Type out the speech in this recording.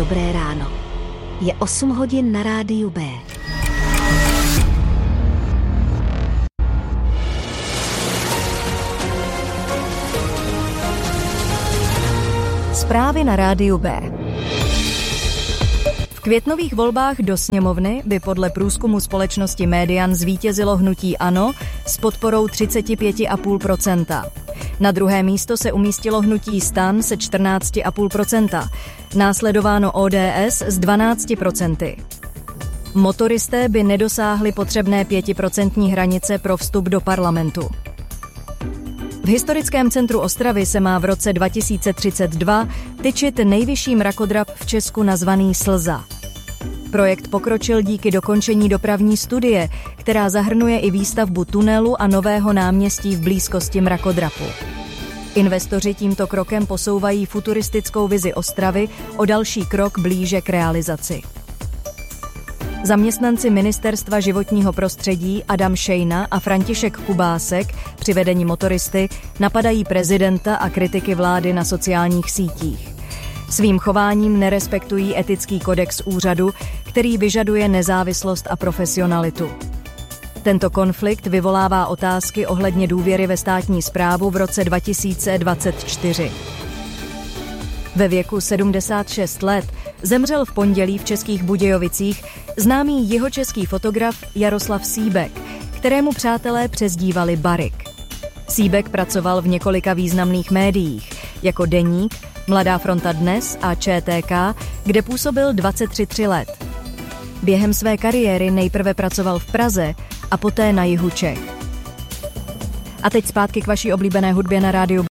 dobré ráno. Je 8 hodin na rádiu B. Zprávy na rádiu B. V květnových volbách do sněmovny by podle průzkumu společnosti Median zvítězilo hnutí ANO s podporou 35,5%. Na druhé místo se umístilo hnutí STAN se 14,5%, následováno ODS s 12%. Motoristé by nedosáhli potřebné 5% hranice pro vstup do parlamentu. V historickém centru Ostravy se má v roce 2032 tyčit nejvyšší mrakodrap v Česku nazvaný Slza. Projekt pokročil díky dokončení dopravní studie, která zahrnuje i výstavbu tunelu a nového náměstí v blízkosti mrakodrapu. Investoři tímto krokem posouvají futuristickou vizi Ostravy o další krok blíže k realizaci. Zaměstnanci Ministerstva životního prostředí Adam Šejna a František Kubásek při vedení motoristy napadají prezidenta a kritiky vlády na sociálních sítích. Svým chováním nerespektují etický kodex úřadu, který vyžaduje nezávislost a profesionalitu. Tento konflikt vyvolává otázky ohledně důvěry ve státní správu v roce 2024. Ve věku 76 let zemřel v pondělí v Českých Budějovicích známý jihočeský fotograf Jaroslav Síbek, kterému přátelé přezdívali Barik. Síbek pracoval v několika významných médiích, jako Deník, Mladá fronta Dnes a ČTK, kde působil 23 let. Během své kariéry nejprve pracoval v Praze a poté na jihu Čech. A teď zpátky k vaší oblíbené hudbě na rádiu